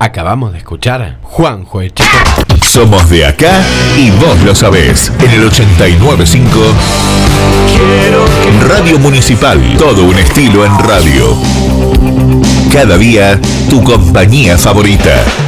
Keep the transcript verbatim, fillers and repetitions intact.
Acabamos de escuchar Juanjo Echeco. Somos de acá y vos lo sabés. En el ochenta y nueve punto cinco Radio Municipal. Todo un estilo en radio. Cada día tu compañía favorita.